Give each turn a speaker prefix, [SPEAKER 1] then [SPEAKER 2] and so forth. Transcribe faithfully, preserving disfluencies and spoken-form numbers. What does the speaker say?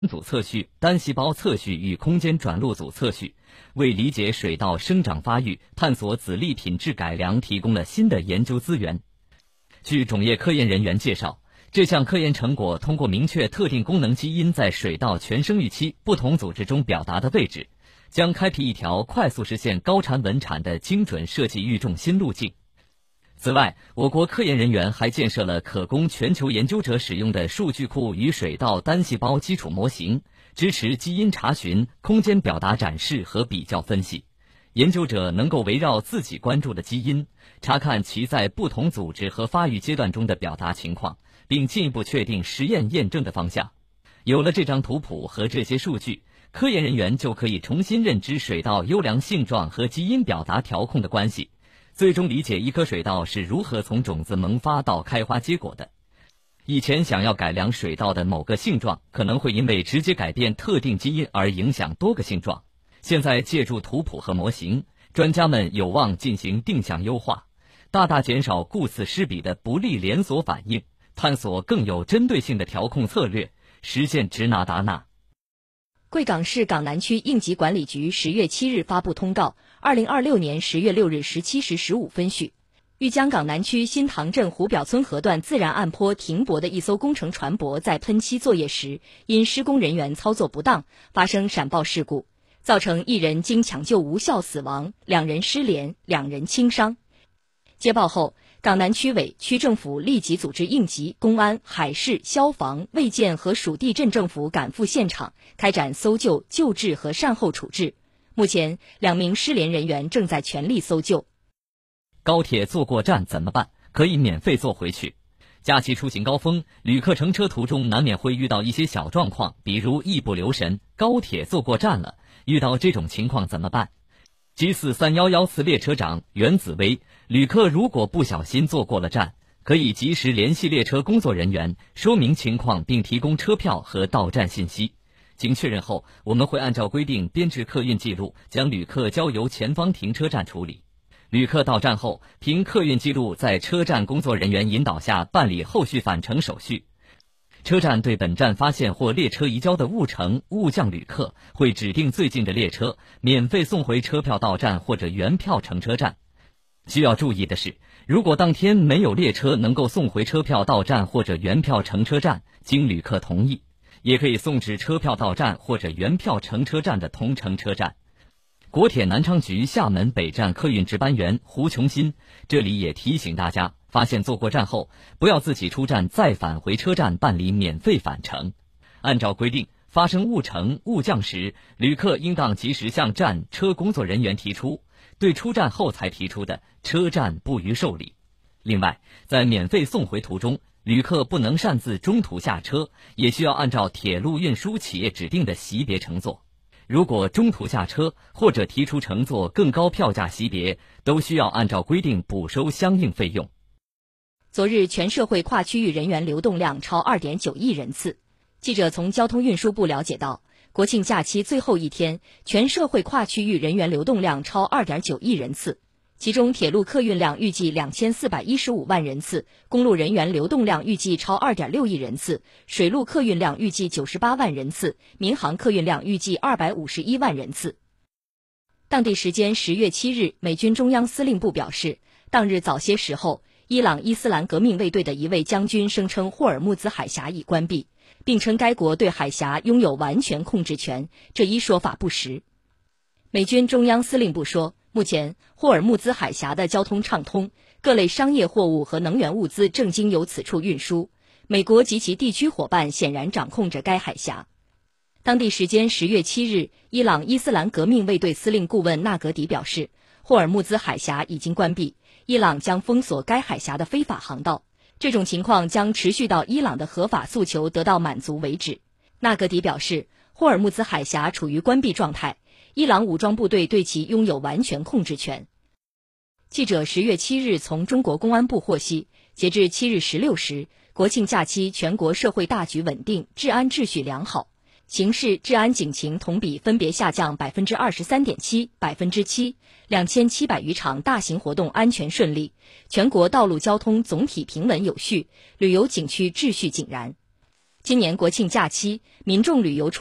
[SPEAKER 1] 组测序、单细胞测序与空间转录组测序，为理解水稻生长发育、探索籽粒品质改良提供了新的研究资源。据种业科研人员介绍，这项科研成果通过明确特定功能基因在水稻全生育期不同组织中表达的位置，将开辟一条快速实现高产稳产的精准设计育种新路径。此外，我国科研人员还建设了可供全球研究者使用的数据库与水稻单细胞基础模型，支持基因查询、空间表达展示和比较分析。研究者能够围绕自己关注的基因，查看其在不同组织和发育阶段中的表达情况，并进一步确定实验验证的方向。有了这张图谱和这些数据，科研人员就可以重新认知水稻优良性状和基因表达调控的关系，最终理解一棵水稻是如何从种子萌发到开花结果的。以前想要改良水稻的某个性状，可能会因为直接改变特定基因而影响多个性状。现在借助图谱和模型，专家们有望进行定向优化，大大减少顾此失彼的不利连锁反应，探索更有针对性的调控策略，实现直拿达纳。
[SPEAKER 2] 贵港市港南区应急管理局十月七日发布通告，二零二六年十月六日十七时十五分许，豫江港南区新塘镇湖表村河段自然岸坡停泊的一艘工程船舶在喷漆作业时，因施工人员操作不当发生闪爆事故，造成一人经抢救无效死亡，两人失联，两人轻伤。接报后，港南区委、区政府立即组织应急、公安、海事、消防、卫健和属地镇政府赶赴现场，开展搜救、救治和善后处置。目前，两名失联人员正在全力搜救。
[SPEAKER 1] 高铁坐过站怎么办？可以免费坐回去。假期出行高峰，旅客乘车途中难免会遇到一些小状况，比如一不留神，高铁坐过站了。遇到这种情况怎么办？G 四三一一次列车长袁子威，旅客如果不小心坐过了站，可以及时联系列车工作人员，说明情况并提供车票和到站信息。经确认后，我们会按照规定编制客运记录，将旅客交由前方停车站处理。旅客到站后，凭客运记录在车站工作人员引导下办理后续返程手续。车站对本站发现或列车移交的误乘、误降旅客，会指定最近的列车，免费送回车票到站或者原票乘车站。需要注意的是，如果当天没有列车能够送回车票到站或者原票乘车站，经旅客同意，也可以送至车票到站或者原票乘车站的同乘车站。国铁南昌局厦门北站客运值班员胡琼新这里也提醒大家，发现坐过站后，不要自己出站再返回车站办理免费返程。按照规定，发生误乘、误降时，旅客应当及时向站车工作人员提出，对出站后才提出的，车站不予受理。另外，在免费送回途中，旅客不能擅自中途下车，也需要按照铁路运输企业指定的席别乘坐。如果中途下车或者提出乘坐更高票价席别，都需要按照规定补收相应费用。
[SPEAKER 2] 昨日全社会跨区域人员流动量超 二点九亿人次。记者从交通运输部了解到，国庆假期最后一天，全社会跨区域人员流动量超 二点九亿人次。其中铁路客运量预计两千四百一十五万人次，公路人员流动量预计超 二点六亿人次，水路客运量预计九十八万人次，民航客运量预计二百五十一万人次。当地时间十月七日，美军中央司令部表示，当日早些时候，伊朗伊斯兰革命卫队的一位将军声称霍尔木兹海峡已关闭，并称该国对海峡拥有完全控制权，这一说法不实。美军中央司令部说，目前霍尔木兹海峡的交通畅通，各类商业货物和能源物资正经由此处运输。美国及其地区伙伴显然掌控着该海峡。当地时间十月七日，伊朗伊斯兰革命卫队司令顾问纳格迪表示，霍尔木兹海峡已经关闭，伊朗将封锁该海峡的非法航道。这种情况将持续到伊朗的合法诉求得到满足为止。纳格迪表示，霍尔木兹海峡处于关闭状态，伊朗武装部队对其拥有完全控制权。记者十月七日从中国公安部获悉，截至七日十六时，国庆假期全国社会大局稳定，治安秩序良好，刑事治安警情同比分别下降 百分之二十三点七、百分之七， 两千七百余场大型活动安全顺利，全国道路交通总体平稳有序，旅游景区秩序井然。 今年国庆假期，民众旅游